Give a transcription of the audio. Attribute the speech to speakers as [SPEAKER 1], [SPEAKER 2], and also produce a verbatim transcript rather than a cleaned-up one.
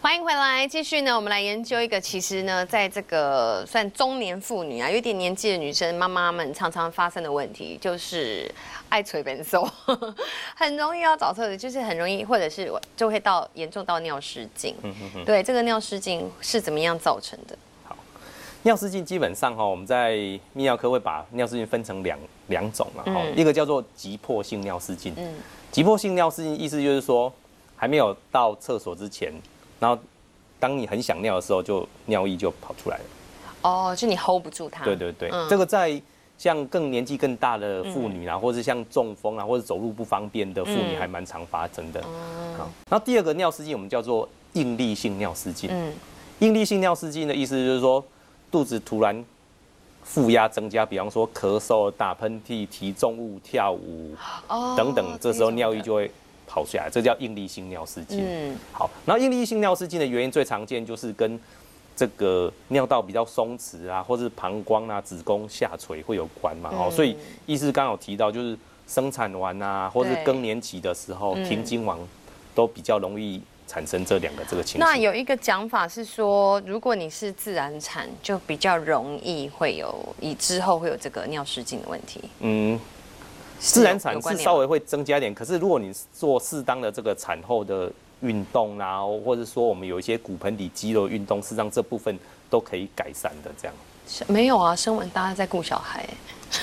[SPEAKER 1] 欢迎回来，继续呢，我们来研究一个，其实呢，在这个算中年妇女啊，有点年纪的女生妈妈们常常发生的问题，就是爱捶ben手，很容易要找错的，就是很容易，或者是就会到严重到尿失禁。嗯嗯嗯。对，这个尿失禁是怎么样造成的？
[SPEAKER 2] 好，尿失禁基本上哈，我们在泌尿科会把尿失禁分成两两种嘛，哈、嗯，一个叫做急迫性尿失禁。嗯，急迫性尿失禁意思就是说，还没有到厕所之前。然后，当你很想尿的时候，就尿意就跑出来了。
[SPEAKER 1] 哦，就你 hold 不住它。对
[SPEAKER 2] 对对，嗯、这个在像更年纪更大的妇女啊，嗯、或者像中风啊，或者走路不方便的妇女，还蛮常发生的。嗯、好，然后第二个尿失禁，我们叫做应力性尿失禁。嗯，应力性尿失禁的意思就是说，肚子突然负压增加，比方说咳嗽、打喷嚏、提重物、跳舞、哦、等等，这时候尿意就会跑下来，这叫应力性尿失禁。嗯，好，然后应力性尿失禁的原因最常见就是跟这个尿道比较松弛啊，或是膀胱啊、子宫下垂会有关嘛。哦、嗯，所以医师刚好提到，就是生产完啊，或是更年期的时候，停经完都比较容易产生这两个这个情形。
[SPEAKER 1] 那有一个讲法是说，如果你是自然产，就比较容易会有，以之后会有这个尿失禁的问题。嗯。
[SPEAKER 2] 自然产是稍微会增加一点，可是如果你做适当的这个产后的运动啊，或者说我们有一些骨盆底肌肉运动，事实上这部分都可以改善的。这样
[SPEAKER 1] 没有啊，生完大家在顾小孩。